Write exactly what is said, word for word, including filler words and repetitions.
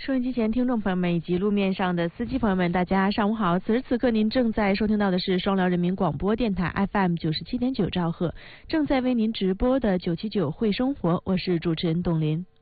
收音机前听众朋友们以及路面上的司机朋友们，大家上午好！此时此刻，您正在收听到的是双辽人民广播电台 F M 九十七点九兆赫，正在为您直播的九七九会生活，我是主持人董林。